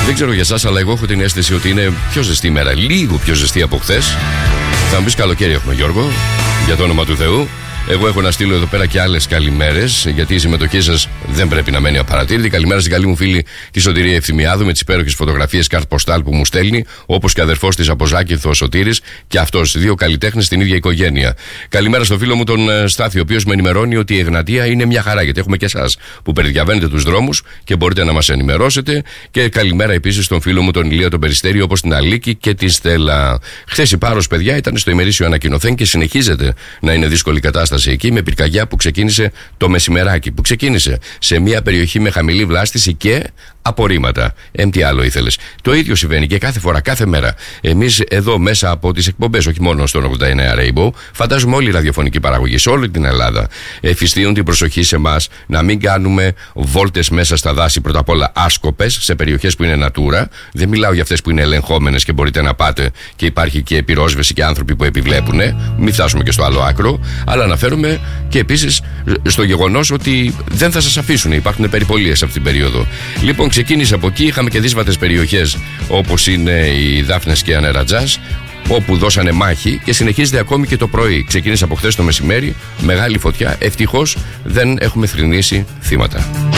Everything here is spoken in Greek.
Δεν ξέρω για εσάς, αλλά εγώ έχω την αίσθηση ότι είναι πιο ζεστή ημέρα. Λίγο πιο ζεστή από χθες. Θα μου πεις καλοκαίρι έχουμε, Γιώργο, για το όνομα του Θεού. Εγώ έχω να στείλω εδώ πέρα και άλλες καλημέρες, γιατί η συμμετοχή σας δεν πρέπει να μένει απαρατήρητη. Καλημέρα στην καλή μου φίλη τη Σωτηρία Ευθυμιάδου, με τις υπέροχες φωτογραφίες καρτ ποστάλ που μου στέλνει, όπως και αδερφός της από Ζάκυνθο, ο Σωτήρης, και αυτός, δύο καλλιτέχνες στην ίδια οικογένεια. Καλημέρα στο φίλο μου τον Στάθη, ο οποίος με ενημερώνει ότι η Εγνατία είναι μια χαρά, γιατί έχουμε και εσάς που περιδιαβαίνετε τους δρόμους και μπορείτε να μας ενημερώσετε. Και καλημέρα επίσης στον φίλο μου τον Ηλία τον Περιστέρη, όπως την Αλίκη και τη Στέλλα. Χθες η Πάρος, παιδιά, ήταν στο ημερήσιο ανακοινωθέν και συνεχίζεται να είναι δύσκολη κατάσταση εκεί, με πυρκαγιά που ξεκίνησε το μεσημεράκι. Που ξεκίνησε σε μια περιοχή με χαμηλή βλάστηση και απορρίμματα. Τι άλλο ήθελες. Το ίδιο συμβαίνει και κάθε φορά, κάθε μέρα. Εμείς εδώ μέσα από τις εκπομπές, όχι μόνο στον 89 Rainbow, φαντάζομαι όλη η ραδιοφωνική παραγωγή σε όλη την Ελλάδα εφιστίουν την προσοχή σε εμάς να μην κάνουμε βόλτες μέσα στα δάση, πρώτα απ' όλα άσκοπες, σε περιοχές που είναι natura. Δεν μιλάω για αυτές που είναι ελεγχόμενες και μπορείτε να πάτε και υπάρχει και πυρόσβεση και άνθρωποι που επιβλέπουν. Μην φτάσουμε και στο άλλο άκρο. Αλλά αναφέρομαι και επίσης στο γεγονός ότι δεν θα σας αφήσουν. Υπάρχουν περιπολίες αυτή την περίοδο. Λοιπόν, ξεκίνησε από εκεί. Είχαμε και δύσβατες περιοχές όπως είναι οι Δάφνες και η Ανερατζάς, όπου δώσανε μάχη και συνεχίζεται ακόμη και το πρωί. Ξεκίνησε από χθες το μεσημέρι, μεγάλη φωτιά. Ευτυχώς δεν έχουμε θρηνήσει θύματα.